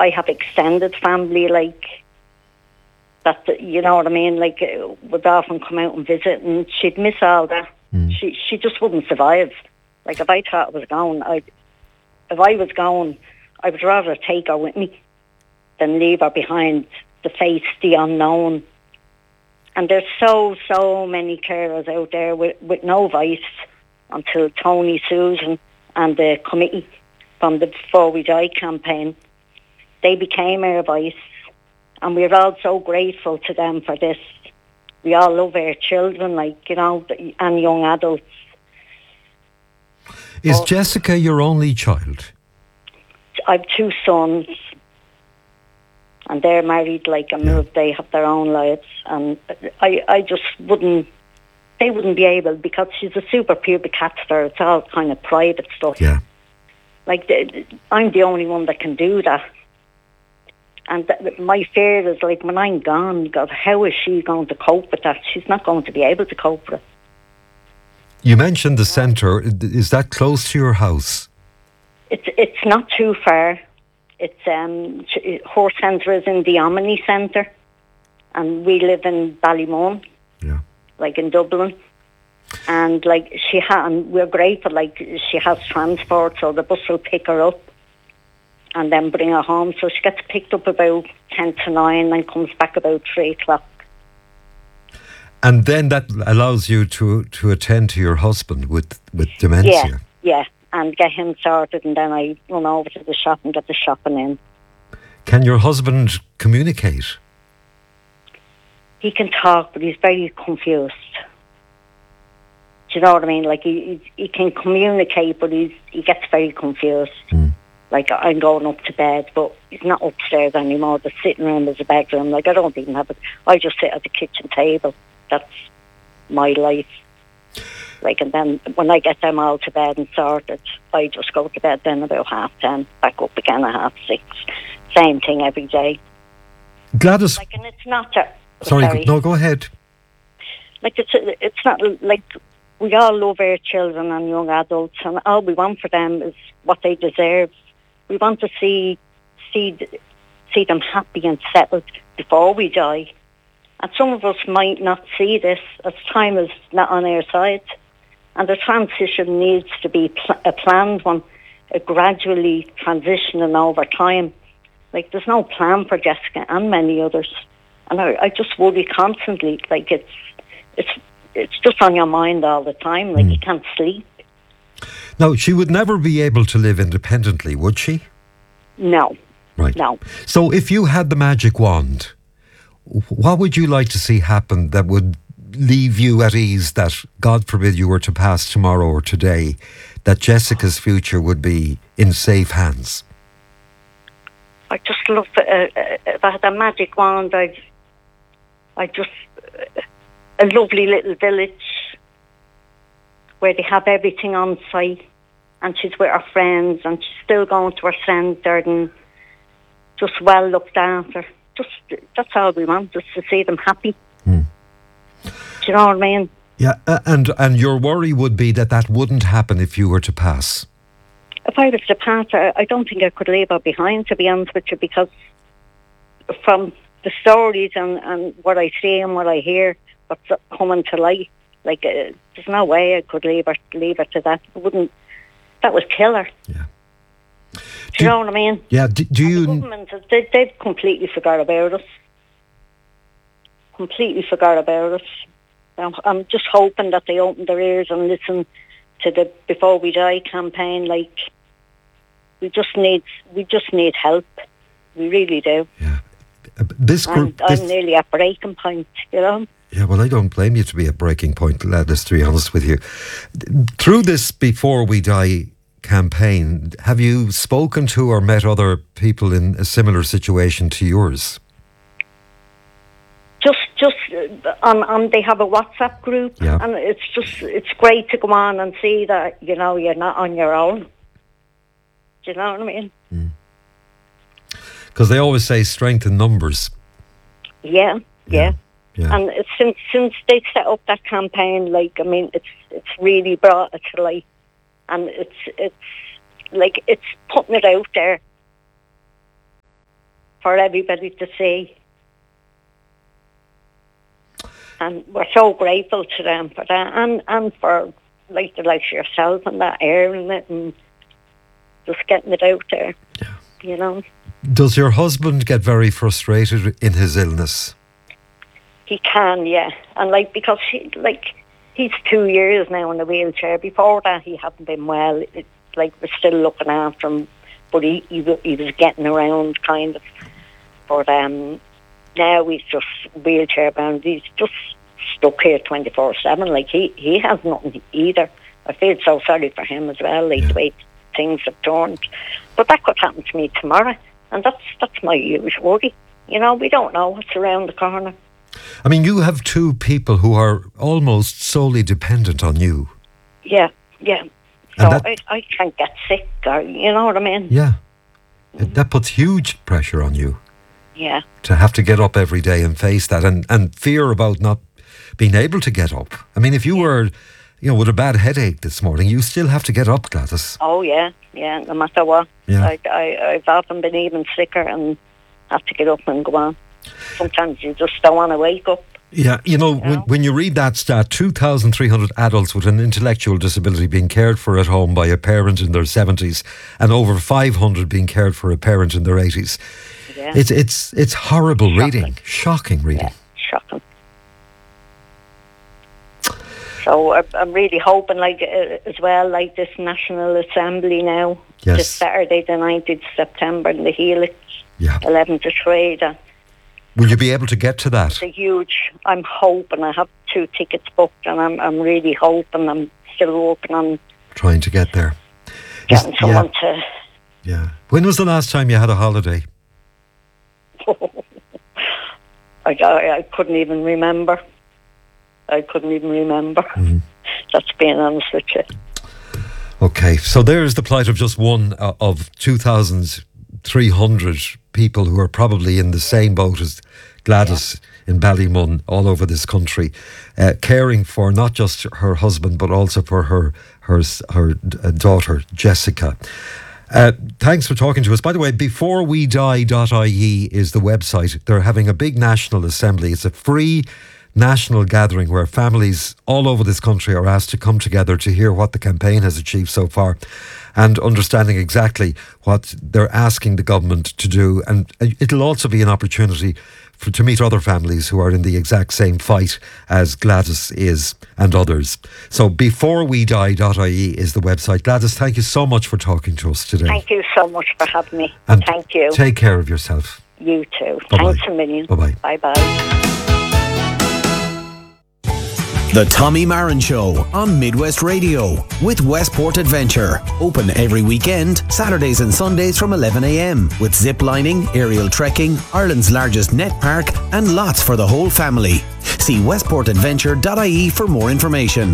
I have extended family, like, that, you know what I mean, like, would often come out and visit, and she'd miss all that. She just wouldn't survive. Like, if I thought I was going, if I was going, I would rather take her with me than leave her behind to face the unknown. And there's so many carers out there with no voice until Tony Susan and the committee from the Before We Die campaign, they became our voice. And we're all so grateful to them for this. We all love our children, like, you know, and young adults. Is Jessica your only child? I've 2 sons, and they're married, like, and they have their own lives. And I just wouldn't, they wouldn't be able, because she's a super pubic catheter. It's all kind of private stuff. Yeah. Like, I'm the only one that can do that. And my fear is, like, when I'm gone, God, how is she going to cope with that? She's not going to be able to cope with it. You mentioned the centre. Is that close to your house? It's not too far. It's her centre is in the Omni Centre, and we live in Ballymun, like in Dublin. And like and we're grateful. Like, she has transport, so the bus will pick her up and then bring her home. So she gets picked up about 10 to 9 and comes back about 3 o'clock. And then that allows you to attend to your husband with dementia. Yeah, and get him sorted, and then I run over to the shop and get the shopping in. Can your husband communicate? He can talk, but he's very confused. Do you know what I mean? Like, he can communicate, but he gets very confused. Like, I'm going up to bed, but he's not upstairs anymore. The sitting room is a bedroom. Like, I don't even have it. I just sit at the kitchen table. That's my life. Like, and then when I get them all to bed and sorted, I just go to bed then about 10:30, back up again at 6:30. Same thing every day. Gladys. Like, and it's not... Sorry, no, go ahead. Like, it's not like... We all love our children and young adults, and all we want for them is what they deserve. We want to see them happy and settled before we die. And some of us might not see this, as time is not on our side. And the transition needs to be a planned one, a gradually transitioning over time. Like, there's no plan for Jessica and many others. And I just worry constantly. Like, it's just on your mind all the time. Like, you can't sleep. Now, she would never be able to live independently, would she? No. Right. No. So if you had the magic wand, what would you like to see happen that would leave you at ease that, God forbid, you were to pass tomorrow or today, that Jessica's future would be in safe hands? I just love if I had a magic wand, I just a lovely little village where they have everything on site, and she's with her friends, and she's still going to her centre, and just well looked after. Just that's all we want, just to see them happy. Do you know what I mean? Yeah, and your worry would be that wouldn't happen if you were to pass. If I was to pass her, I don't think I could leave her behind, to be honest with you, because from the stories and what I see and what I hear, what's coming to light, like, there's no way I could leave her to that. That would kill her. Yeah. Do you know what I mean? Yeah. Do you? The government, they've completely forgot about us. Completely forgot about us. I'm just hoping that they open their ears and listen to the Before We Die campaign. Like, we just need help. We really do. Yeah. This group, I'm nearly at breaking point, you know. Yeah, well, I don't blame you to be at breaking point, Gladys, to be honest with you. Through this Before We Die campaign, have you spoken to or met other people in a similar situation to yours? Just on they have a WhatsApp group, and it's great to go on and see that, you know, you're not on your own. Do you know what I mean? Because they always say strength in numbers. Yeah. And since they set up that campaign, like, I mean, it's really brought it to light, and it's like, it's putting it out there. for everybody to see. And we're so grateful to them for that, and for like the likes of yourself and that, airing it and just getting it out there. Yeah. You know. Does your husband get very frustrated in his illness? He can, yeah. And because he's 2 years now in a wheelchair. Before that, he hadn't been well. It's we're still looking after him, but he was getting around kind of. But now he's just wheelchair bound. He's just stuck here 24/7. He has nothing either. I feel so sorry for him as well. The way things have turned. But that could happen to me tomorrow, and that's my huge worry. You know, we don't know what's around the corner. I mean, you have two people who are almost solely dependent on you. Yeah. So I can't get sick, or, you know what I mean? Yeah. That puts huge pressure on you. Yeah. To have to get up every day and face that, and fear about not being able to get up. I mean, if you were, with a bad headache this morning, you still have to get up, Gladys. Oh, yeah, no matter what. Yeah. I've often been even sicker and have to get up and go on. Sometimes you just don't want to wake up. Yeah, when you read that stat, 2,300 adults with an intellectual disability being cared for at home by a parent in their 70s and over 500 being cared for a parent in their 80s. Yeah. It's horrible reading. Shocking reading. Yeah, shocking. So I'm really hoping, as well, this National Assembly now, this Saturday the 19th of September in the Helix, 11 to 3. Will you be able to get to that? I'm hoping. I have 2 tickets booked, and I'm really hoping. I'm still working on trying to get there. Getting someone to. Yeah. When was the last time you had a holiday? I couldn't even remember. Mm-hmm. That's being honest with you. Okay, so there's the plight of just one of 2,300 people who are probably in the same boat as Gladys in Ballymun, all over this country, caring for not just her husband but also for her daughter Jessica. Thanks for talking to us. By the way, beforewedie.ie is the website. They're having a big national assembly. It's a free national gathering where families all over this country are asked to come together to hear what the campaign has achieved so far and understanding exactly what they're asking the government to do. And it'll also be an opportunity to meet other families who are in the exact same fight as Gladys is and others. So beforewedie.ie is the website. Gladys, thank you so much for talking to us today. Thank you so much for having me. And thank you. Take care of yourself. You too. Bye-bye. Thanks a million. Bye-bye. Bye-bye. The Tommy Marin Show on Midwest Radio with Westport Adventure. Open every weekend, Saturdays and Sundays from 11 a.m. with zip lining, aerial trekking, Ireland's largest net park and lots for the whole family. See westportadventure.ie for more information.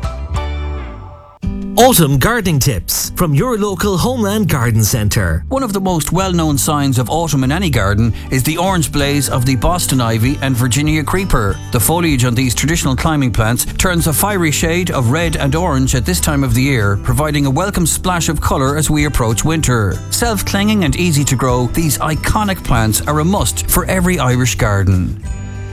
Autumn gardening tips from your local Homeland Garden Centre. One of the most well-known signs of autumn in any garden is the orange blaze of the Boston ivy and Virginia creeper. The foliage on these traditional climbing plants turns a fiery shade of red and orange at this time of the year, providing a welcome splash of colour as we approach winter. Self-clinging and easy to grow, these iconic plants are a must for every Irish garden.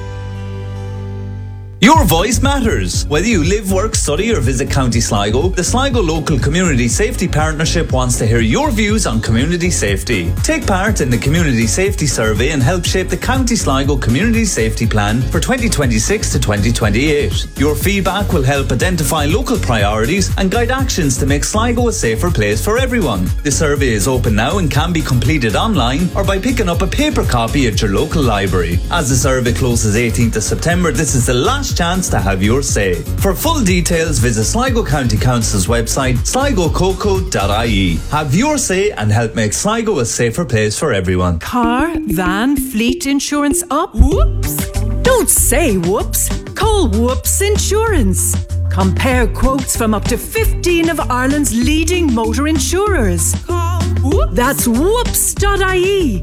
Your voice matters. Whether you live, work, study or visit County Sligo, the Sligo Local Community Safety Partnership wants to hear your views on community safety. Take part in the Community Safety Survey and help shape the County Sligo Community Safety Plan for 2026 to 2028. Your feedback will help identify local priorities and guide actions to make Sligo a safer place for everyone. The survey is open now and can be completed online or by picking up a paper copy at your local library. As the survey closes 18th of September, this is the last chance to have your say. For full details, visit Sligo County Council's website, sligococo.ie. Have your say and help make Sligo a safer place for everyone. Car, van, fleet insurance up? Whoops! Don't say whoops. Call Whoops Insurance. Compare quotes from up to 15 of Ireland's leading motor insurers. Call Whoops. That's whoops.ie.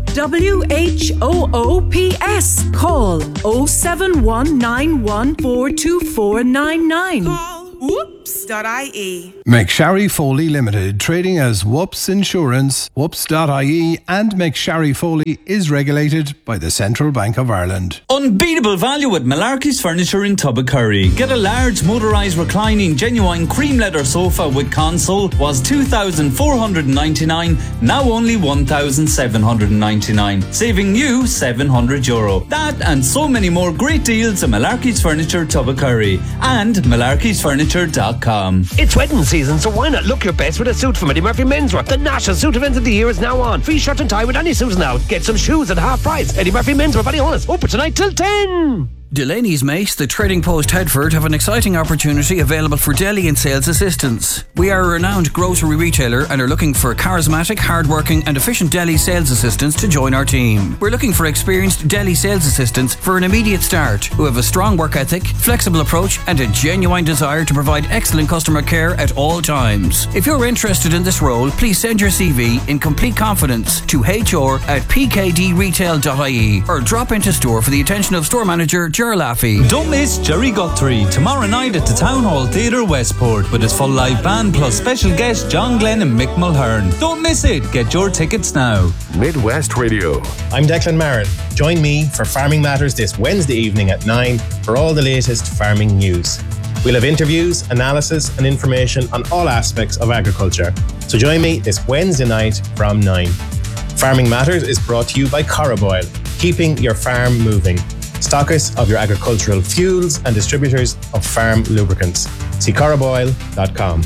WHOOPS. Call 07191 42499. Call Whoops. Whoops.ie. McSharry Foley Limited, trading as Whoops Insurance, Whoops.ie, and McSharry Foley is regulated by the Central Bank of Ireland. Unbeatable value at Malarkey's Furniture in Tubbercurry. Get a large motorised reclining genuine cream leather sofa with console was €2,499, now only €1,799, saving you €700. That and so many more great deals at Malarkey's Furniture Tubbercurry and malarkeysfurniture.com. It's wedding season, so why not look your best with a suit from Eddie Murphy Menswear? The national suit event of the year is now on. Free shirt and tie with any suit now. Get some shoes at half price. Eddie Murphy Menswear, Ballyhonus, open tonight till 10. Delaney's Mace, the Trading Post Headford, have an exciting opportunity available for deli and sales assistants. We are a renowned grocery retailer and are looking for charismatic, hard-working and efficient deli sales assistants to join our team. We're looking for experienced deli sales assistants for an immediate start who have a strong work ethic, flexible approach and a genuine desire to provide excellent customer care at all times. If you're interested in this role, please send your CV in complete confidence to hr@pkdretail.ie or drop into store for the attention of store manager Ger Laffey. Don't miss Jerry Guthrie tomorrow night at the Town Hall Theatre Westport with his full live band plus special guests John Glenn and Mick Mulhern. Don't miss it. Get your tickets now. Midwest Radio. I'm Declan Marin. Join me for Farming Matters this Wednesday evening at 9 for all the latest farming news. We'll have interviews, analysis and information on all aspects of agriculture. So join me this Wednesday night from 9. Farming Matters is brought to you by Coroboil, keeping your farm moving. Stockists of your agricultural fuels and distributors of farm lubricants. See coroboil.com.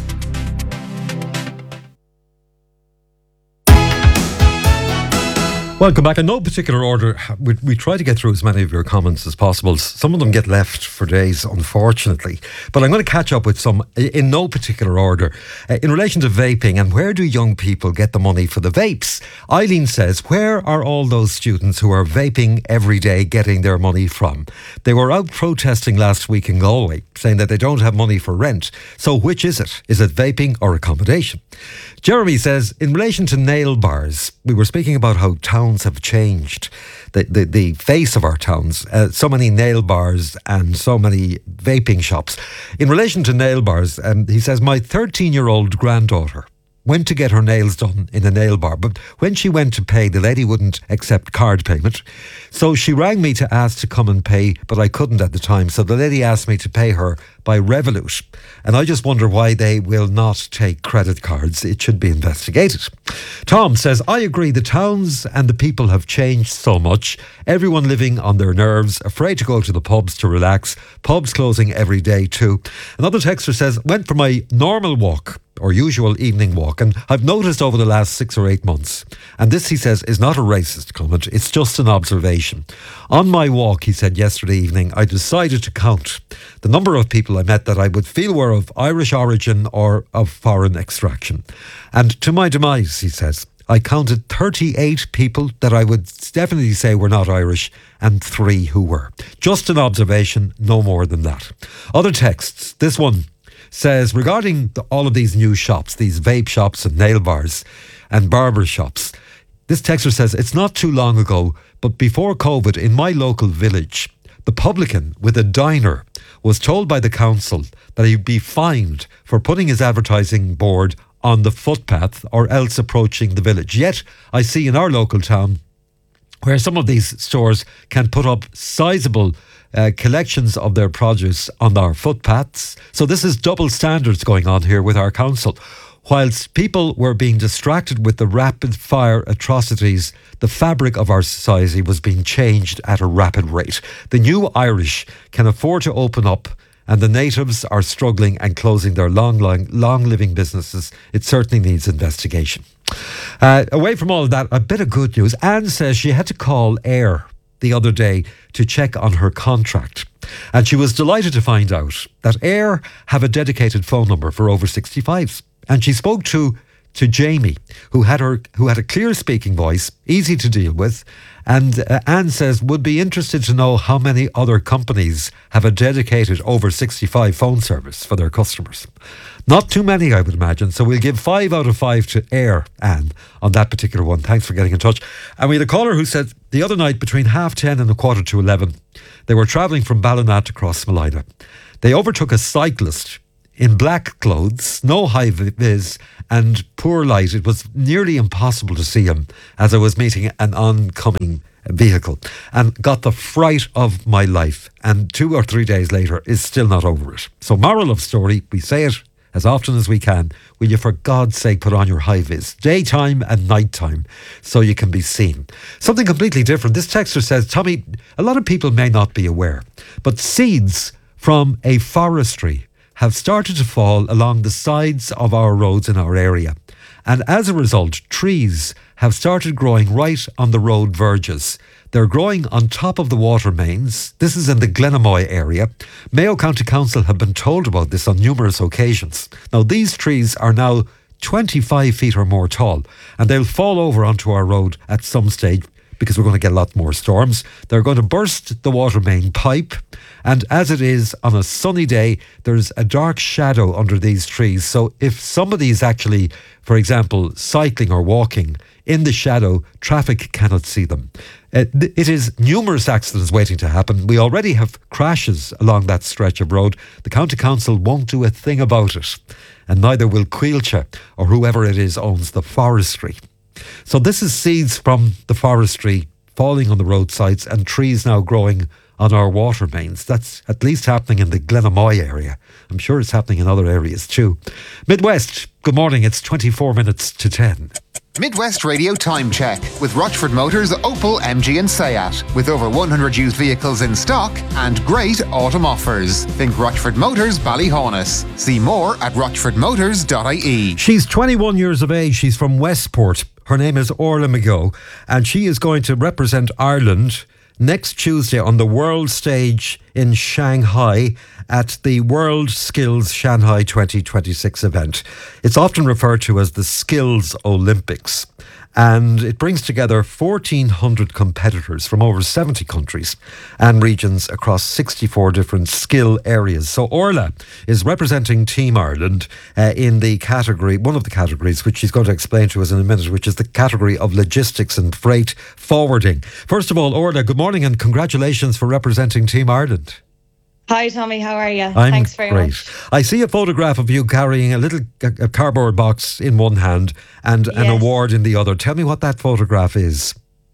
Welcome back. In no particular order, we try to get through as many of your comments as possible. Some of them get left for days, unfortunately. But I'm going to catch up with some in no particular order. In relation to vaping and where do young people get the money for the vapes? Eileen says, where are all those students who are vaping every day getting their money from? They were out protesting last week in Galway, saying that they don't have money for rent. So which is it? Is it vaping or accommodation? Jeremy says, in relation to nail bars, we were speaking about how towns have changed, the face of our towns, so many nail bars and so many vaping shops. In relation to nail bars, he says, my 13-year-old granddaughter went to get her nails done in a nail bar, but when she went to pay, the lady wouldn't accept card payment. So she rang me to ask to come and pay, but I couldn't at the time. So the lady asked me to pay her by Revolut. And I just wonder why they will not take credit cards. It should be investigated. Tom says, I agree, the towns and the people have changed so much. Everyone living on their nerves, afraid to go to the pubs to relax. Pubs closing every day too. Another texter says, went for my normal walk or usual evening walk, and I've noticed over the last 6 or 8 months, and this, he says, is not a racist comment, it's just an observation. On my walk, he said yesterday evening, I decided to count the number of people I met that I would feel were of Irish origin or of foreign extraction. And to my demise, he says, I counted 38 people that I would definitely say were not Irish and 3 who were. Just an observation, no more than that. Other texts, this one says, regarding all of these new shops, these vape shops and nail bars and barber shops, this texter says, it's not too long ago, but before COVID, in my local village, the publican with a diner was told by the council that he'd be fined for putting his advertising board on the footpath or else approaching the village. Yet, I see in our local town where some of these stores can put up sizable collections of their produce on our footpaths. So this is double standards going on here with our council. Whilst people were being distracted with the rapid fire atrocities, the fabric of our society was being changed at a rapid rate. The new Irish can afford to open up, and the natives are struggling and closing their long-living businesses. It certainly needs investigation. Away from all of that, a bit of good news. Anne says she had to call AIR the other day to check on her contract. And she was delighted to find out that AIR have a dedicated phone number for over 65s. And she spoke to Jamie, who had a clear speaking voice, easy to deal with. And Anne says, would be interested to know how many other companies have a dedicated over 65 phone service for their customers. Not too many, I would imagine. So we'll give 5 out of 5 to AIR, Anne, on that particular one. Thanks for getting in touch. And we had a caller who said the other night between 10:30 and 11:15, they were travelling from Ballina to Crossmolina. They overtook a cyclist in black clothes, no high vis and poor light. It was nearly impossible to see him as I was meeting an oncoming vehicle, and got the fright of my life, and 2 or 3 days later is still not over it. So moral of story, we say it as often as we can, will you for God's sake put on your high vis, daytime and nighttime, so you can be seen. Something completely different. This texter says, Tommy, a lot of people may not be aware, but seeds from a forestry have started to fall along the sides of our roads in our area. And as a result, trees have started growing right on the road verges. They're growing on top of the water mains. This is in the Glenamoy area. Mayo County Council have been told about this on numerous occasions. Now, these trees are now 25 feet or more tall, and they'll fall over onto our road at some stage because we're going to get a lot more storms. They're going to burst the water main pipe, and as it is on a sunny day, there's a dark shadow under these trees. So if somebody is actually, for example, cycling or walking in the shadow, traffic cannot see them. It is numerous accidents waiting to happen. We already have crashes along that stretch of road. The County Council won't do a thing about it, and neither will Quilcha or whoever it is owns the forestry. So this is seeds from the forestry falling on the roadsides and trees now growing on our water mains. That's at least happening in the Glenamoy area. I'm sure it's happening in other areas too. Midwest, good morning. It's 24 minutes to 10. Midwest Radio Time Check with Rochford Motors, Opel, MG and Seat. With over 100 used vehicles in stock and great autumn offers. Think Rochford Motors, Ballyhonus. See more at rochfordmotors.ie. She's 21 years of age. She's from Westport. Her name is Orla McGough, and she is going to represent Ireland next Tuesday on the world stage in Shanghai at the World Skills Shanghai 2026 event. It's often referred to as the Skills Olympics, and it brings together 1,400 competitors from over 70 countries and regions across 64 different skill areas. So Orla is representing Team Ireland in the category, one of the categories, which she's going to explain to us in a minute, which is the category of logistics and freight forwarding. First of all, Orla, good morning and congratulations for representing Team Ireland. Hi Tommy, how are you? Thanks very much. I see a photograph of you carrying a little cardboard box in one hand and an award in the other. Tell me what that photograph is.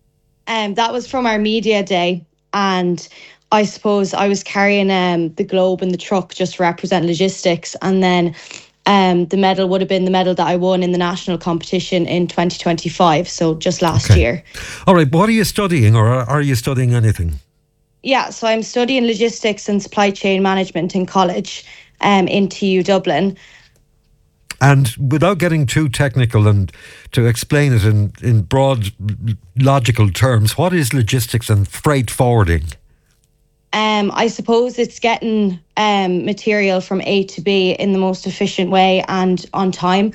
That was from our media day, and I suppose I was carrying the globe in the truck just to represent logistics, and then the medal would have been the medal that I won in the national competition in 2025, so just last year. All right, but what are you studying, or are you studying anything? Yeah, so I'm studying logistics and supply chain management in college in TU Dublin. And without getting too technical and to explain it in broad logical terms, what is logistics and freight forwarding? I suppose it's getting material from A to B in the most efficient way and on time.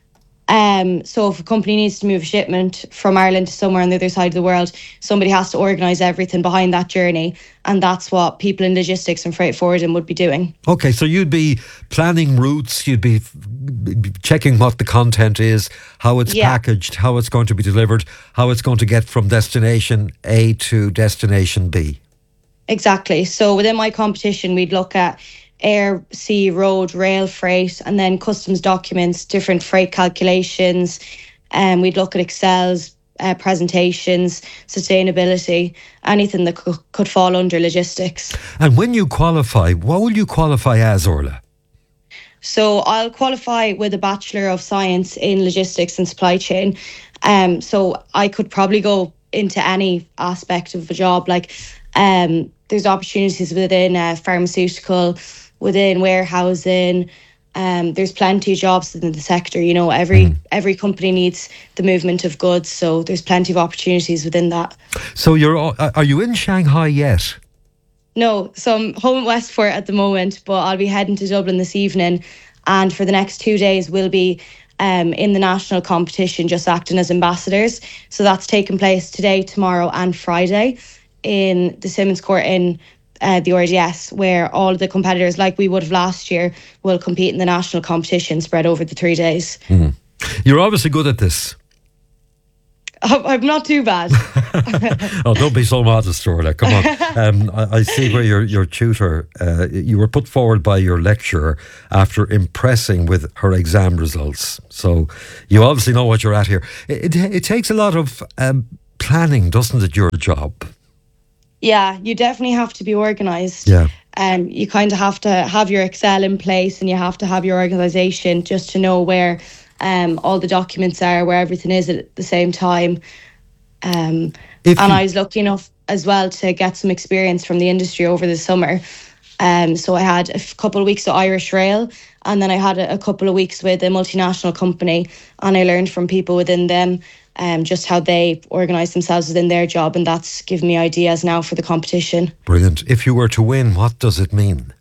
So if a company needs to move a shipment from Ireland to somewhere on the other side of the world, somebody has to organise everything behind that journey. And that's what people in logistics and freight forwarding would be doing. Okay, so you'd be planning routes, you'd be checking what the content is, how it's packaged, how it's going to be delivered, how it's going to get from destination A to destination B. Exactly. So within my competition, we'd look at air, sea, road, rail freight, and then customs documents, different freight calculations. We'd look at Excel's presentations, sustainability, anything that could fall under logistics. And when you qualify, what will you qualify as, Orla? So I'll qualify with a Bachelor of Science in Logistics and Supply Chain. So I could probably go into any aspect of a job. Like there's opportunities within pharmaceutical, within warehousing. There's plenty of jobs in the sector. You know, every company needs the movement of goods, so there's plenty of opportunities within that. So are you in Shanghai yet? No, so I'm home in Westport at the moment, but I'll be heading to Dublin this evening, and for the next 2 days we'll be in the national competition just acting as ambassadors. So that's taking place today, tomorrow and Friday in the Simmons Court in the RDS, where all of the competitors, like we would have last year, will compete in the national competition spread over the 3 days. Mm-hmm. You're obviously good at this. I'm not too bad. Oh, don't be so modest, Orla. Come on. I see where your tutor, you were put forward by your lecturer after impressing with her exam results. So you obviously know what you're at here. It takes a lot of planning, doesn't it, your job? Yeah, you definitely have to be organised. Yeah. You kind of have to have your Excel in place, and you have to have your organisation just to know where all the documents are, where everything is at the same time. And I was lucky enough as well to get some experience from the industry over the summer. So I had a couple of weeks at Irish Rail, and then I had a couple of weeks with a multinational company, and I learned from people within them just how they organise themselves within their job, and that's given me ideas now for the competition. Brilliant. If you were to win, what does it mean?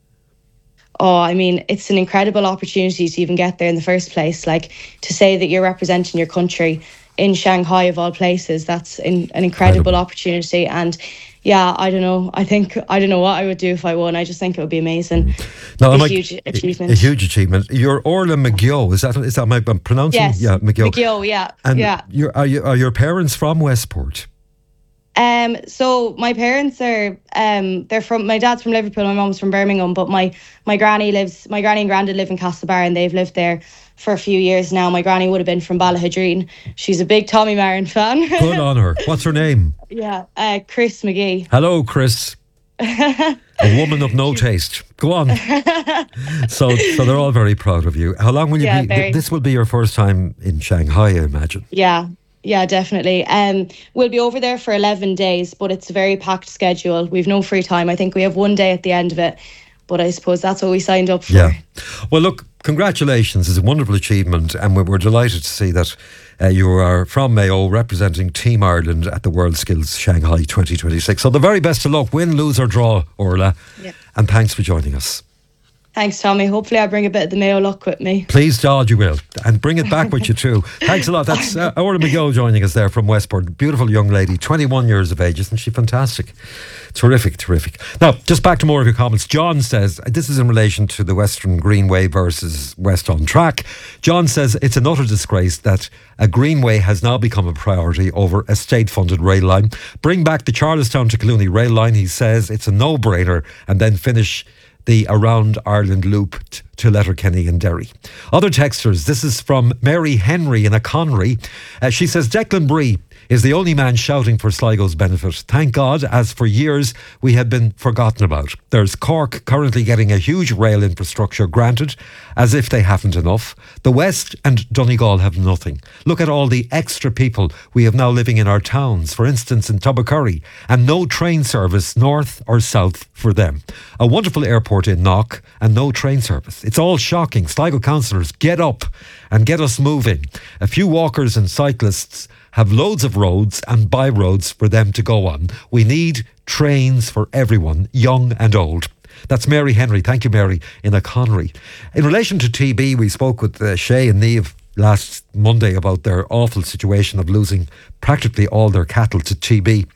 Oh, I mean, it's an incredible opportunity to even get there in the first place. Like, to say that you're representing your country in Shanghai of all places, that's an incredible opportunity. And yeah, I don't know. I don't know what I would do if I won. I just think it would be amazing. No, a huge achievement. A huge achievement. You're Orla McGill. Is that am I pronouncing? Yes. Yeah, McGill. McGill, yeah. And yeah. Are your parents from Westport? So my parents are my dad's from Liverpool, my mum's from Birmingham, but my granny and granddad live in Castlebar, and they've lived there for a few years now. My granny would have been from Ballahadreen. She's a big Tommy Marin fan. Good on her. What's her name? Yeah, Chris McGee. Hello, Chris. A woman of no taste. Go on. So they're all very proud of you. How long will you be? Very. This will be your first time in Shanghai, I imagine. Yeah, definitely. We'll be over there for 11 days, but it's a very packed schedule. We've no free time. I think we have one day at the end of it, but I suppose that's what we signed up for. Yeah. Well, look, congratulations. It's a wonderful achievement, and we're delighted to see that you are from Mayo representing Team Ireland at the World Skills Shanghai 2026. So the very best of luck. Win, lose or draw, Orla. Yeah. And thanks for joining us. Thanks, Tommy. Hopefully I bring a bit of the Mayo luck with me. Please, God, you will. And bring it back with you too. Thanks a lot. That's Orla McGill joining us there from Westport. Beautiful young lady, 21 years of age. Isn't she fantastic? Terrific. Now, just back to more of your comments. John says, this is in relation to the Western Greenway versus West on Track. John says, it's an utter disgrace that a Greenway has now become a priority over a state-funded rail line. Bring back the Charlestown to Clooney rail line. He says it's a no-brainer, and then finish the Around Ireland loop to Letterkenny and Derry. Other texters, this is from Mary Henry in Conry. She says, Declan Bree is the only man shouting for Sligo's benefit. Thank God, as for years we have been forgotten about. There's Cork currently getting a huge rail infrastructure granted, as if they haven't enough. The West and Donegal have nothing. Look at all the extra people we have now living in our towns, for instance in Tubbercurry, and no train service north or south for them. A wonderful airport in Knock and no train service. It's all shocking. Sligo councillors, get up and get us moving. A few walkers and cyclists have loads of roads and by roads for them to go on. We need trains for everyone, young and old. That's Mary Henry. Thank you, Mary, in Conry. In relation to TB, we spoke with Shay and Niamh last Monday about their awful situation of losing practically all their cattle to TB.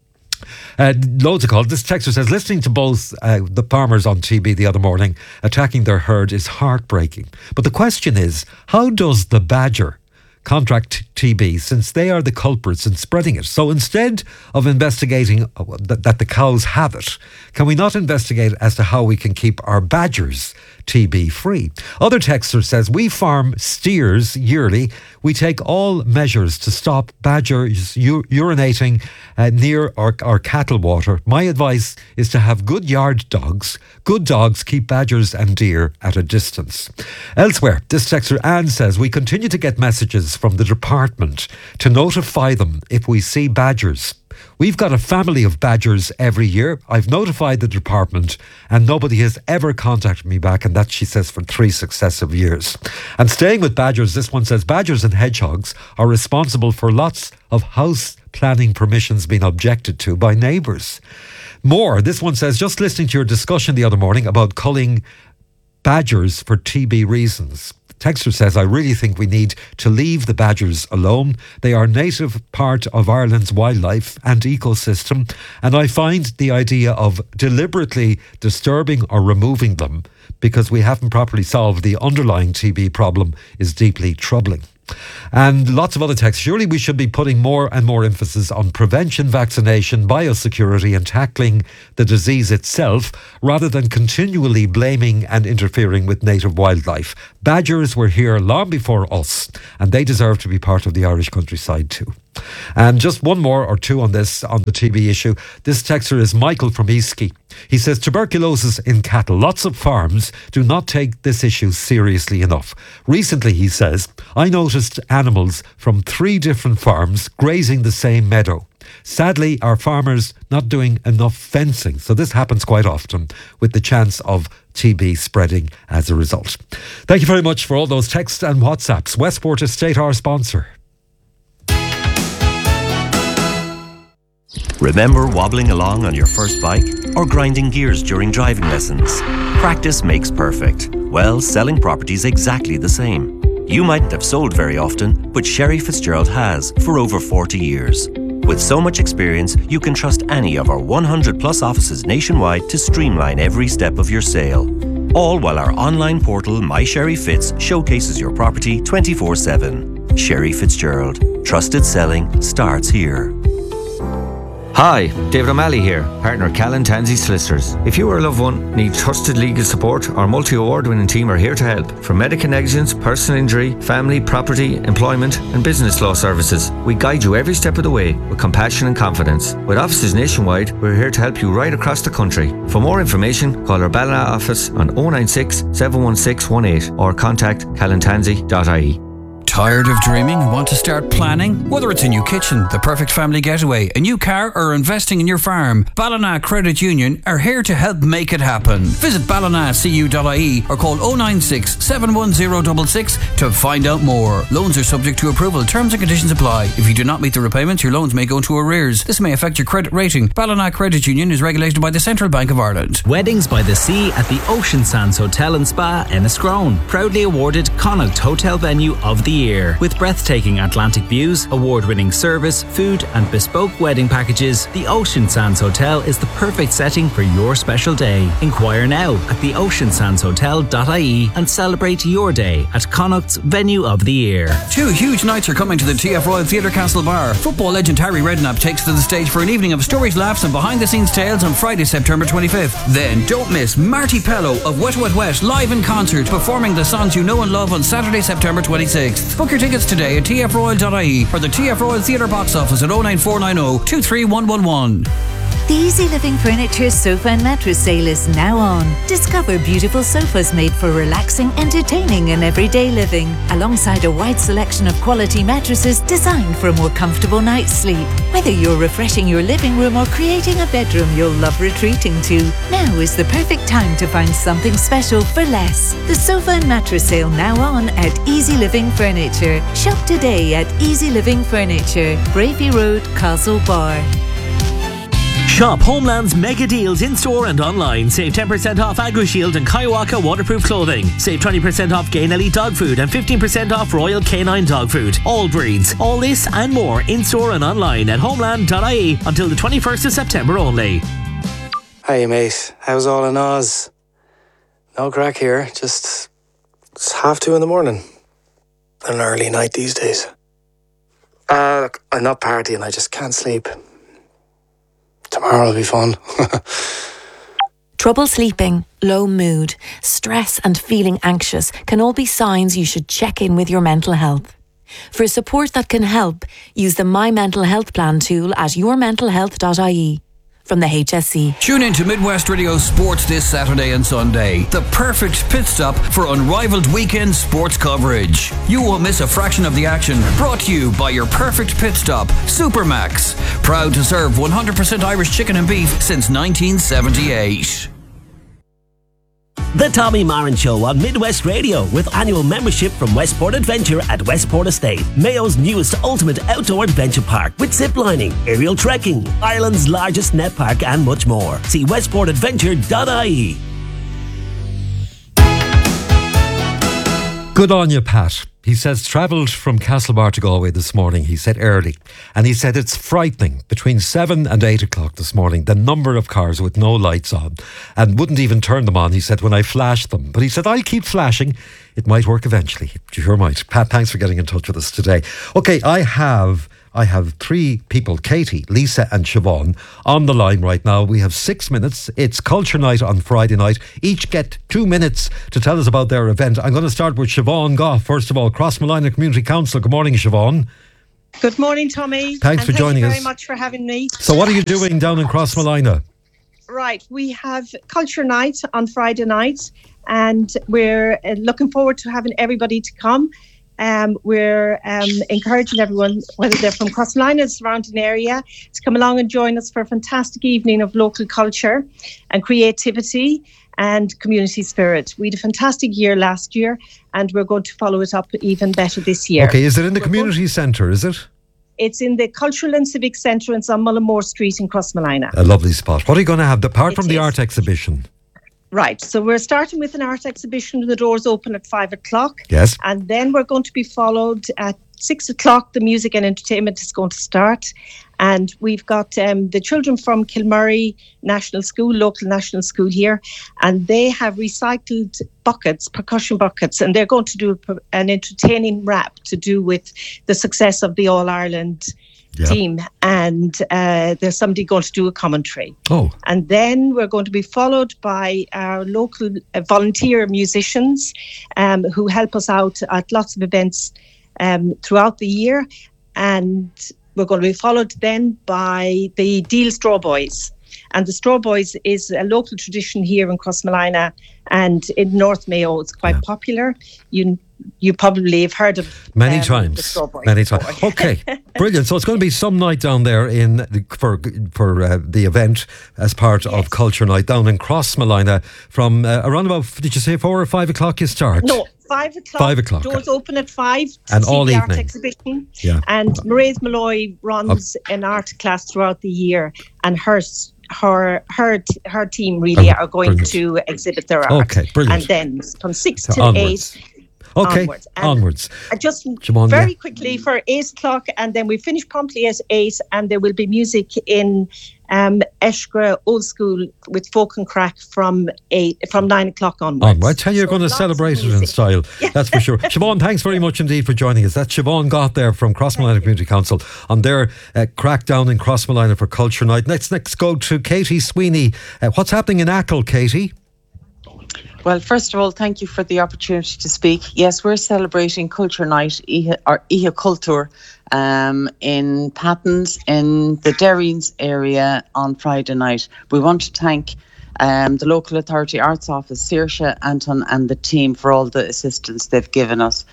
Loads of calls. This texter says, listening to both the farmers on TB the other morning attacking their herd is heartbreaking. But the question is, how does the badger contract TB, since they are the culprits in spreading it? So instead of investigating that the cows have it, can we not investigate as to how we can keep our badgers TB free? Other texter says, we farm steers yearly. We take all measures to stop badgers urinating near our cattle water. My advice is to have good yard dogs. Good dogs keep badgers and deer at a distance. Elsewhere, this texter Anne says, we continue to get messages from the department to notify them if we see badgers. We've got a family of badgers every year. I've notified the department and nobody has ever contacted me back, and that, she says, for 3 successive years. And staying with badgers, this one says, badgers and hedgehogs are responsible for lots of house planning permissions being objected to by neighbours. More, this one says, just listening to your discussion the other morning about culling badgers for TB reasons. Texter says, I really think we need to leave the badgers alone. They are a native part of Ireland's wildlife and ecosystem, and I find the idea of deliberately disturbing or removing them because we haven't properly solved the underlying TB problem is deeply troubling. And lots of other texts. Surely we should be putting more and more emphasis on prevention, vaccination, biosecurity and tackling the disease itself rather than continually blaming and interfering with native wildlife. Badgers were here long before us and they deserve to be part of the Irish countryside too. And just one more or two on this, on the TB issue. This texter is Michael from Eastkey. He says tuberculosis in cattle. Lots of farms do not take this issue seriously enough. Recently, he says, I noticed animals from 3 different farms grazing the same meadow. Sadly, our farmers not doing enough fencing. So this happens quite often with the chance of TB spreading as a result. Thank you very much for all those texts and WhatsApps. Westport Estate, our sponsor. Remember wobbling along on your first bike or grinding gears during driving lessons? Practice makes perfect. Well, selling property's exactly the same. You mightn't have sold very often, but Sherry Fitzgerald has for over 40 years. With so much experience, you can trust any of our 100 plus offices nationwide to streamline every step of your sale. All while our online portal My Sherry Fitz showcases your property 24/7. Sherry Fitzgerald. Trusted selling starts here. Hi, David O'Malley here, partner Callan Tansey Solicitors. If you or a loved one need trusted legal support, our multi-award winning team are here to help. From medical negligence, personal injury, family, property, employment and business law services, we guide you every step of the way with compassion and confidence. With offices nationwide, we're here to help you right across the country. For more information, call our Ballina office on 096 716 18 or contact callantansey.ie. Tired of dreaming and want to start planning? Whether it's a new kitchen, the perfect family getaway, a new car or investing in your farm, Ballina Credit Union are here to help make it happen. Visit ballinacu.ie or call 096 71066 to find out more. Loans are subject to approval. Terms and conditions apply. If you do not meet the repayments, your loans may go into arrears. This may affect your credit rating. Ballina Credit Union is regulated by the Central Bank of Ireland. Weddings by the Sea at the Ocean Sands Hotel and Spa, Enniscrone. Proudly awarded Connacht Hotel Venue of the Year. With breathtaking Atlantic views, award-winning service, food and bespoke wedding packages, the Ocean Sands Hotel is the perfect setting for your special day. Inquire now at theoceansandshotel.ie and celebrate your day at Connacht's Venue of the Year. 2 huge nights are coming to the TF Royal Theatre Castlebar. Football legend Harry Redknapp takes to the stage for an evening of stories, laughs and behind-the-scenes tales on Friday, September 25th. Then don't miss Marty Pello of Wet Wet Wet live in concert, performing the songs you know and love on Saturday, September 26th. Book your tickets today at tfroyal.ie or the TF Royal Theatre box office at 09490 23111. The Easy Living Furniture sofa and mattress sale is now on. Discover beautiful sofas made for relaxing, entertaining and everyday living, alongside a wide selection of quality mattresses designed for a more comfortable night's sleep. Whether you're refreshing your living room or creating a bedroom you'll love retreating to, now is the perfect time to find something special for less. The sofa and mattress sale now on at Easy Living Furniture. Shop today at Easy Living Furniture, Bravey Road, Castlebar. Shop Homeland's mega deals in-store and online. Save 10% off AgriShield and Kaiwaka waterproof clothing. Save 20% off Gay Nelly dog food and 15% off Royal Canine dog food. All breeds. All this and more in-store and online at homeland.ie until the 21st of September only. Hey mate, how's all in Oz? No crack here, just it's 2:30 in the morning. An early night these days. Look, I'm not partying, I just can't sleep. Tomorrow will be fun. Trouble sleeping, low mood, stress and feeling anxious can all be signs you should check in with your mental health. For support that can help, use the My Mental Health Plan tool at yourmentalhealth.ie. From the HSC. Tune in to Midwest Radio Sports this Saturday and Sunday. The perfect pit stop for unrivaled weekend sports coverage. You won't miss a fraction of the action. Brought to you by your perfect pit stop, Supermax. Proud to serve 100% Irish chicken and beef since 1978. The Tommy Marin Show on Midwest Radio with annual membership from Westport Adventure at Westport Estate, Mayo's newest ultimate outdoor adventure park with ziplining, aerial trekking, Ireland's largest net park and much more. See westportadventure.ie. Good on you, Pat. He says, travelled from Castlebar to Galway this morning, he said early. And he said it's frightening between 7 and 8 o'clock this morning, the number of cars with no lights on and wouldn't even turn them on, he said, when I flashed them. But he said, I'll keep flashing. It might work eventually. You sure might. Pat, thanks for getting in touch with us today. Okay, I have 3 people, Katie, Lisa and Siobhan, on the line right now. We have 6 minutes. It's Culture Night on Friday night. Each get 2 minutes to tell us about their event. I'm going to start with Siobhan Goff. First of all, Crossmolina Community Council. Good morning, Siobhan. Good morning, Tommy. Thanks for joining us. Thank you very much for having me. So what are you doing down in Crossmolina? Right, we have Culture Night on Friday night, and we're looking forward to having everybody to come. We're encouraging everyone, whether they're from Crossmolina and surrounding area, to come along and join us for a fantastic evening of local culture and creativity and community spirit. We had a fantastic year last year, and we're going to follow it up even better this year. Okay, is it in the community centre, is it? It's in the Cultural and Civic Centre in Mullinmore Street in Crossmolina. A lovely spot. What are you going to have, apart from the art exhibition? Right, so we're starting with an art exhibition. The doors open at 5 o'clock. Yes. And then we're going to be followed at 6 o'clock. The music and entertainment is going to start. And we've got the children from Kilmurray National School, local national school here, and they have recycled buckets, percussion buckets, and they're going to do an entertaining rap to do with the success of the All-Ireland team, and there's somebody going to do a commentary. And then we're going to be followed by our local volunteer musicians who help us out at lots of events throughout the year, and we're going to be followed then by the Deal Straw Boys. And the Straw Boys is a local tradition here in Crossmolina and in North Mayo. It's quite popular. You probably have heard of many the times. Straw Boys Many times. Okay, brilliant. So it's going to be some night down there for the event as part of Culture Night down in Crossmolina from around about, did you say 4 or 5 o'clock you start? No, 5 o'clock. 5 o'clock. Doors open at 5 to And see all the art evening. exhibition. Yeah. And Mairead Malloy runs an art class throughout the year, and her team really are going to exhibit their art. Okay, brilliant. And then from 6 So to onwards. 8. Okay, onwards. Just Siobhan, very quickly for 8 o'clock, and then we finish promptly at 8, and there will be music in Eshgra Old School with folk and crack from 9 o'clock onwards. I tell you, you're going to celebrate it in style. That's for sure. Siobhan, thanks very much indeed for joining us. That's Siobhan Goff there from Crossmolina Community Council on their crackdown in Crossmolina for Culture Night. Let's next go to Katie Sweeney. What's happening in Achill, Katie? Well, first of all, thank you for the opportunity to speak. Yes, we're celebrating Culture Night, Ihe Culture, in Pattons in the Derrines area on Friday night. We want to thank the local authority arts office, Saoirse, Anton and the team for all the assistance they've given us.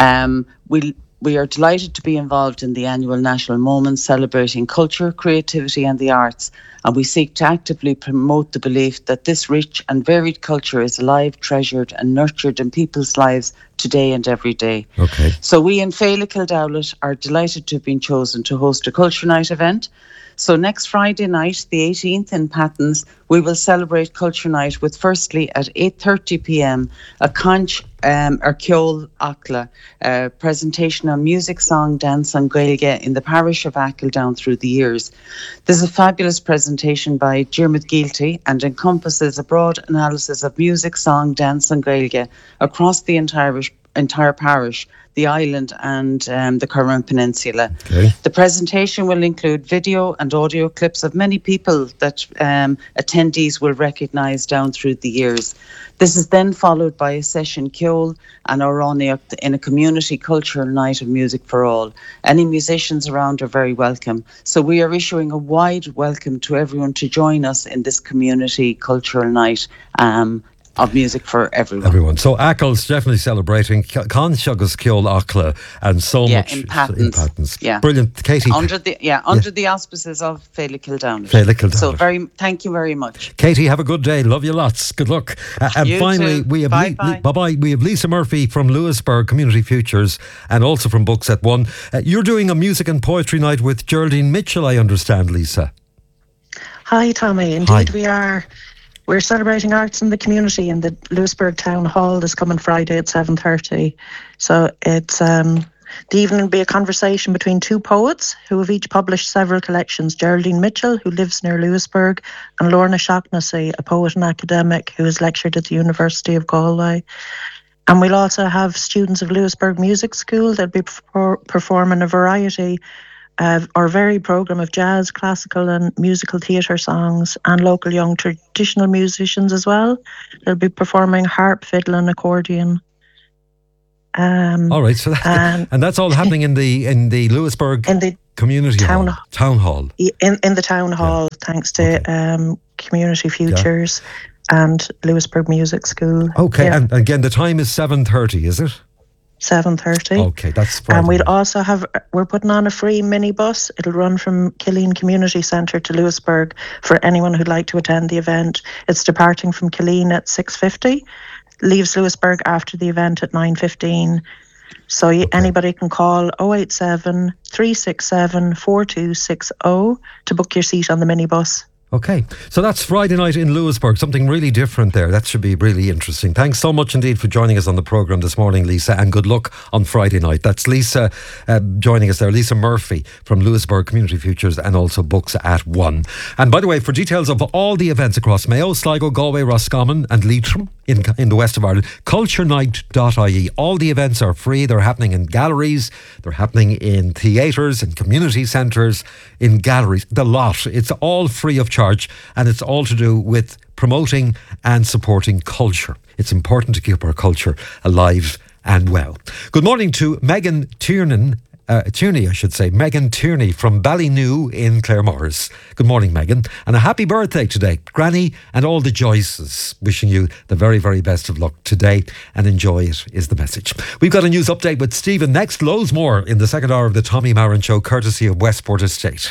We are delighted to be involved in the annual National Moment celebrating culture, creativity and the arts, and we seek to actively promote the belief that this rich and varied culture is alive, treasured and nurtured in people's lives today and every day. Okay. So we in Féile Kildowlet are delighted to have been chosen to host a Culture Night event. So next Friday night, the 18th in Pattons, we will celebrate Culture Night with firstly at 8:30 p.m. a Conch Ceol Acla presentation on music, song, dance and Gaeilge in the parish of Achill down through the years. There's a fabulous presentation by Diarmuid Gealty and encompasses a broad analysis of music, song, dance and Gaeilge across the entire parish, the island and the Curran Peninsula. Okay. The presentation will include video and audio clips of many people that attendees will recognise down through the years. This is then followed by a session Ceol and Oránaíocht in a community cultural night of music for all. Any musicians around are very welcome. So we are issuing a wide welcome to everyone to join us in this community cultural night of music for everyone. So Achill's definitely celebrating Conch agus Ceol Acla and so much in Pattons. Yeah. Brilliant, Katie. Under the auspices of Féile Kildowlet. Féile Kildowlet. So thank you very much. Katie, have a good day. Love you lots. Good luck. And You finally, too. we have Bye-bye. We have Lisa Murphy from Lewisburg Community Futures and also from Books at One. You're doing a music and poetry night with Geraldine Mitchell, I understand, Lisa. Hi, Tommy. Indeed, Hi. we are. We're celebrating arts in the community in the Lewisburg Town Hall this coming Friday at 7:30. So it's the evening will be a conversation between two poets who have each published several collections. Geraldine Mitchell, who lives near Lewisburg, and Lorna Shaughnessy, a poet and academic who has lectured at the University of Galway. And we'll also have students of Lewisburg Music School that'll be performing a variety or varied programme of jazz, classical and musical theatre songs, and local young traditional musicians as well. They'll be performing harp, fiddle and accordion. All right, so and that's all happening in the Lewisburg Community Town Hall. In the Town Hall, thanks to Community Futures and Lewisburg Music School. Okay, and again, the time is 7:30, is it? 7:30. Okay, that's Friday. And we'll also we're putting on a free minibus. It'll run from Killeen Community Centre to Lewisburg for anyone who'd like to attend the event. It's departing from Killeen at 6:50, leaves Lewisburg after the event at 9:15. So anybody can call 087 367 4260 to book your seat on the minibus. Okay, so that's Friday night in Lewisburg, something really different there. That should be really interesting. Thanks so much indeed for joining us on the programme this morning, Lisa, and good luck on Friday night. That's Lisa joining us there, Lisa Murphy from Lewisburg Community Futures, and also Books at 1. And by the way, for details of all the events across Mayo, Sligo, Galway, Roscommon and Leitrim in the west of Ireland, culturenight.ie. All the events are free. They're happening in galleries, they're happening in theatres, in community centres, in galleries, the lot. It's all free of charge, and it's all to do with promoting and supporting culture. It's important to keep our culture alive and well. Good morning to Megan Tierney, Megan Tierney from Ballynew in Claremorris. Good morning, Megan, and a happy birthday today. Granny and all the Joyces, wishing you the very, very best of luck today, and enjoy it is the message. We've got a news update with Stephen next. Loads more in the second hour of the Tommy Maron Show, courtesy of Westport Estate.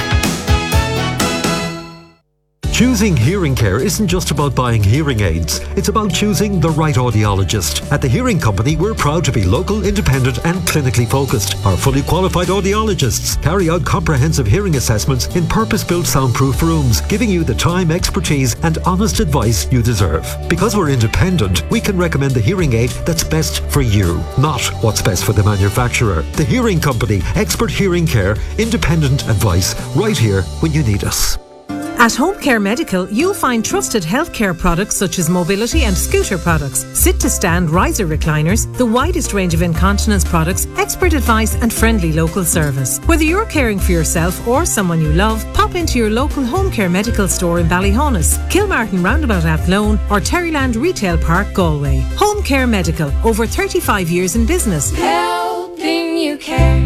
Choosing hearing care isn't just about buying hearing aids. It's about choosing the right audiologist. At the Hearing Company, we're proud to be local, independent and clinically focused. Our fully qualified audiologists carry out comprehensive hearing assessments in purpose-built soundproof rooms, giving you the time, expertise and honest advice you deserve. Because we're independent, we can recommend the hearing aid that's best for you, not what's best for the manufacturer. The Hearing Company, expert hearing care, independent advice, right here when you need us. At Home Care Medical, you'll find trusted healthcare products such as mobility and scooter products, sit-to-stand riser recliners, the widest range of incontinence products, expert advice and friendly local service. Whether you're caring for yourself or someone you love, pop into your local Home Care Medical store in Ballyhonus, Kilmartin Roundabout Athlone or Terryland Retail Park, Galway. Home Care Medical, over 35 years in business. Helping you care.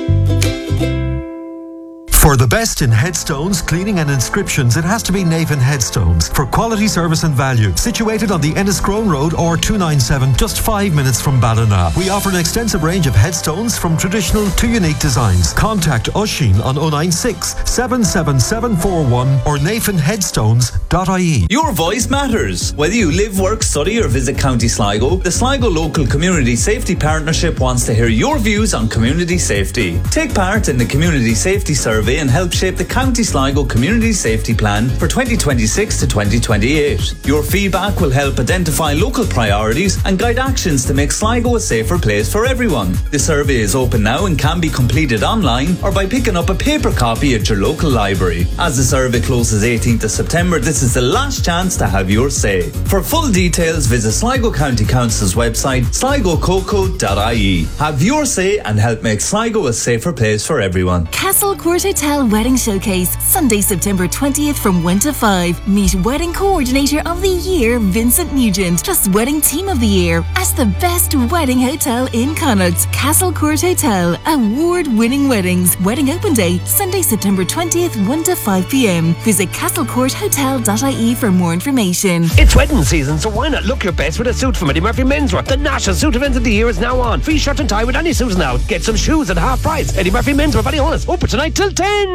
For the best in headstones, cleaning and inscriptions, it has to be Navan Headstones. For quality service and value, situated on the Enniscrone Road or 297, just 5 minutes from Ballina. We offer an extensive range of headstones from traditional to unique designs. Contact Oisín on 096 77741 or navanheadstones.ie. Your voice matters. Whether you live, work, study or visit County Sligo, the Sligo Local Community Safety Partnership wants to hear your views on community safety. Take part in the Community Safety Survey and help shape the County Sligo Community Safety Plan for 2026 to 2028. Your feedback will help identify local priorities and guide actions to make Sligo a safer place for everyone. The survey is open now and can be completed online or by picking up a paper copy at your local library. As the survey closes 18th of September, this is the last chance to have your say. For full details, visit Sligo County Council's website, sligococo.ie. Have your say and help make Sligo a safer place for everyone. Castle Court Hotel Wedding Showcase, Sunday, September 20th from 1 to 5. Meet Wedding Coordinator of the Year, Vincent Nugent, plus Wedding Team of the Year as the best wedding hotel in Connacht. Castle Court Hotel, award-winning weddings. Wedding Open Day, Sunday, September 20th, 1 to 5 p.m. Visit castlecourthotel.ie for more information. It's wedding season, so why not look your best with a suit from Eddie Murphy Menswear? The National Suit Event of the Year is now on. Free shirt and tie with any suit now. Get some shoes at half price. Eddie Murphy Menswear, Ballyhonus, open tonight till 10.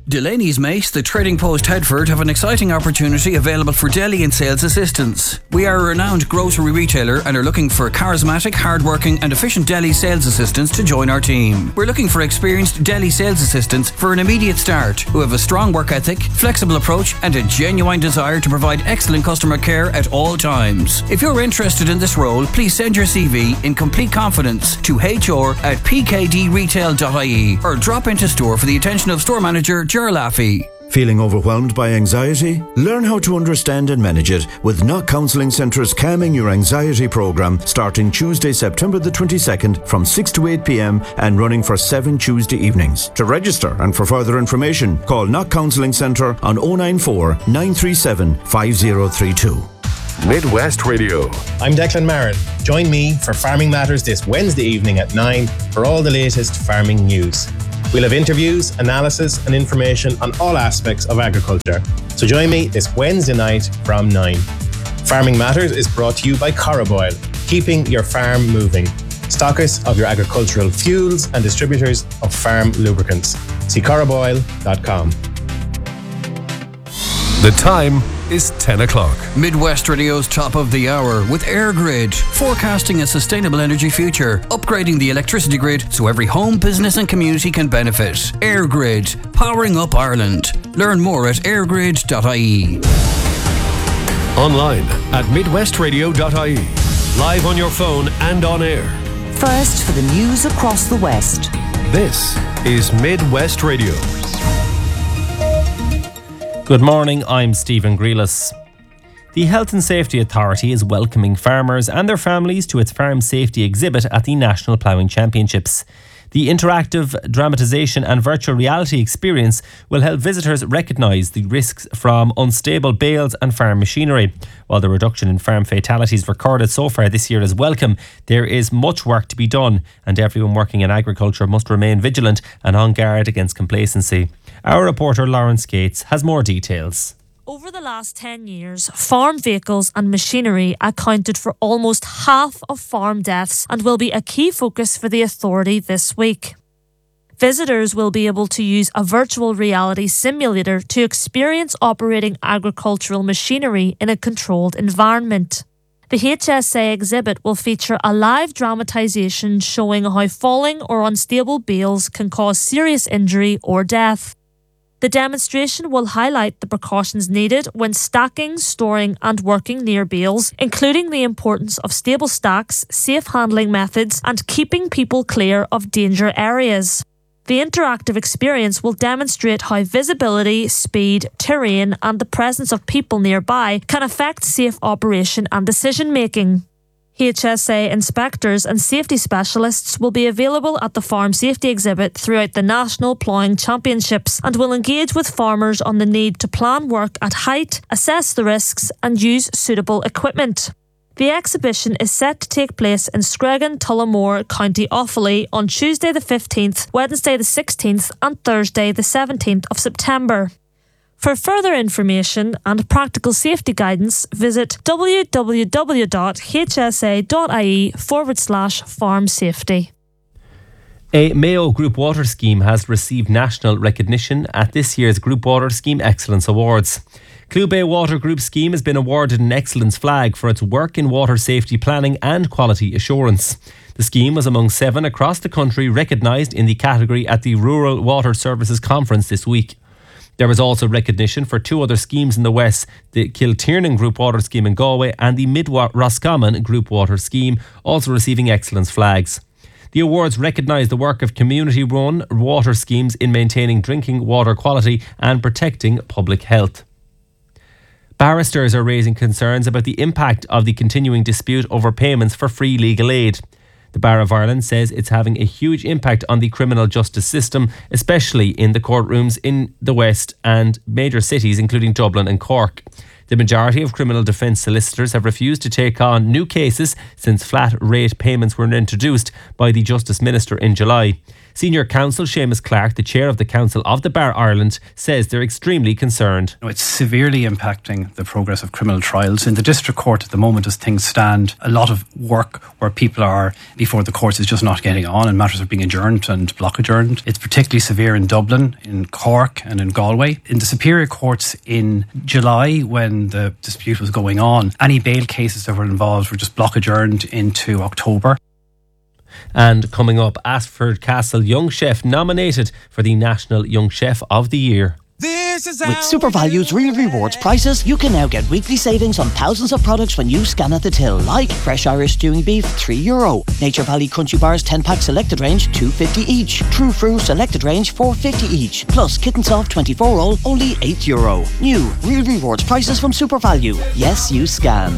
Delaney's Mate, the Trading Post Headford, have an exciting opportunity available for deli and sales assistants. We are a renowned grocery retailer and are looking for charismatic, hard-working and efficient deli sales assistants to join our team. We're looking for experienced deli sales assistants for an immediate start who have a strong work ethic, flexible approach and a genuine desire to provide excellent customer care at all times. If you're interested in this role, please send your CV in complete confidence to hr@pkdretail.ie or drop into store for the attention of store manager Ger Laffey. Feeling overwhelmed by anxiety? Learn how to understand and manage it with Knock Counselling Centre's Calming Your Anxiety programme starting Tuesday, September the 22nd from 6 to 8 p.m. and running for 7 Tuesday evenings. To register and for further information, call Knock Counselling Centre on 094 937 5032. Midwest Radio. I'm Declan Marin. Join me for Farming Matters this Wednesday evening at 9 for all the latest farming news. We'll have interviews, analysis and information on all aspects of agriculture. So join me this Wednesday night from 9. Farming Matters is brought to you by Coroboil, keeping your farm moving. Stockists of your agricultural fuels and distributors of farm lubricants. See coroboil.com. The time is 10 o'clock. Midwest Radio's top of the hour with EirGrid, forecasting a sustainable energy future, upgrading the electricity grid so every home, business and community can benefit. EirGrid, powering up Ireland. Learn more at eirgrid.ie. Online at midwestradio.ie. Live on your phone and on air. First for the news across the West. This is Midwest Radio. Good morning, I'm Stephen Grealis. The Health and Safety Authority is welcoming farmers and their families to its farm safety exhibit at the National Ploughing Championships. The interactive dramatisation and virtual reality experience will help visitors recognise the risks from unstable bales and farm machinery. While the reduction in farm fatalities recorded so far this year is welcome, there is much work to be done, and everyone working in agriculture must remain vigilant and on guard against complacency. Our reporter Lawrence Gates has more details. Over the last 10 years, farm vehicles and machinery accounted for almost half of farm deaths and will be a key focus for the authority this week. Visitors will be able to use a virtual reality simulator to experience operating agricultural machinery in a controlled environment. The HSA exhibit will feature a live dramatisation showing how falling or unstable bales can cause serious injury or death. The demonstration will highlight the precautions needed when stacking, storing and working near bales, including the importance of stable stacks, safe handling methods and keeping people clear of danger areas. The interactive experience will demonstrate how visibility, speed, terrain and the presence of people nearby can affect safe operation and decision making. HSA inspectors and safety specialists will be available at the farm safety exhibit throughout the National Ploughing Championships and will engage with farmers on the need to plan work at height, assess the risks and use suitable equipment. The exhibition is set to take place in Screggan, Tullamore, County Offaly on Tuesday the 15th, Wednesday the 16th and Thursday the 17th of September. For further information and practical safety guidance, visit www.hsa.ie/farm safety. A Mayo Group Water scheme has received national recognition at this year's Group Water Scheme Excellence Awards. Clew Bay Water Group scheme has been awarded an Excellence Flag for its work in water safety planning and quality assurance. The scheme was among 7 across the country recognised in the category at the Rural Water Services Conference this week. There was also recognition for 2 other schemes in the West, the Kiltiernan Group Water Scheme in Galway and the Mid-Roscommon Group Water Scheme, also receiving excellence flags. The awards recognise the work of community-run water schemes in maintaining drinking water quality and protecting public health. Barristers are raising concerns about the impact of the continuing dispute over payments for free legal aid. The Bar of Ireland says it's having a huge impact on the criminal justice system, especially in the courtrooms in the West and major cities including Dublin and Cork. The majority of criminal defence solicitors have refused to take on new cases since flat rate payments were introduced by the Justice Minister in July. Senior counsel Seamus Clark, the chair of the Council of the Bar Ireland, says they're extremely concerned. It's severely impacting the progress of criminal trials. In the district court at the moment, as things stand, a lot of work where people are before the courts is just not getting on and matters are being adjourned and block adjourned. It's particularly severe in Dublin, in Cork and in Galway. In the Superior Courts in July, when the dispute was going on, any bail cases that were involved were just block adjourned into October. And coming up, Ashford Castle Young Chef nominated for the National Young Chef of the Year. With SuperValue's Real Rewards prices, you can now get weekly savings on thousands of products when you scan at the till, like fresh Irish stewing beef, €3. Nature Valley Crunchy Bars 10-pack selected range, $2.50 each. True Fruit selected range, $4.50 each. Plus Kitten Soft 24-roll, only €8. New Real Rewards prices from SuperValue. Yes, you scan.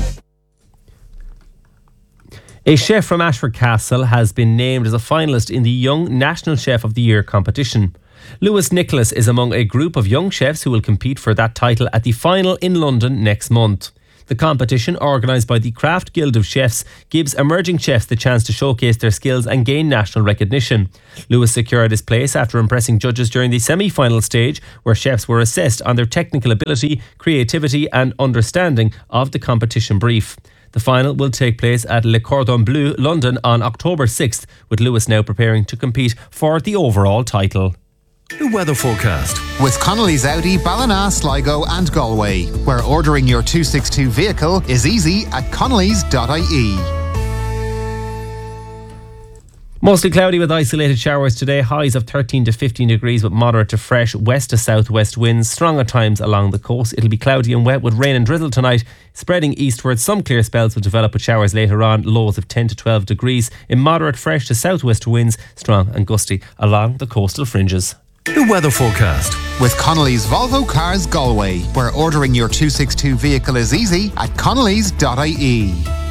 A chef from Ashford Castle has been named as a finalist in the Young National Chef of the Year competition. Lewis Nicholas is among a group of young chefs who will compete for that title at the final in London next month. The competition, organised by the Craft Guild of Chefs, gives emerging chefs the chance to showcase their skills and gain national recognition. Lewis secured his place after impressing judges during the semi-final stage, where chefs were assessed on their technical ability, creativity and understanding of the competition brief. The final will take place at Le Cordon Bleu, London on October 6th, with Lewis now preparing to compete for the overall title. The weather forecast. With Connolly's Audi, Ballina, Sligo and Galway, where ordering your 262 vehicle is easy at connellys.ie. Mostly cloudy with isolated showers today. Highs of 13 to 15 degrees with moderate to fresh west to southwest winds. Strong at times along the coast. It'll be cloudy and wet with rain and drizzle tonight. Spreading eastwards, some clear spells will develop with showers later on. Lows of 10 to 12 degrees. In moderate fresh to southwest winds. Strong and gusty along the coastal fringes. The weather forecast. With Connolly's Volvo Cars Galway, where ordering your 262 vehicle is easy at connellys.ie.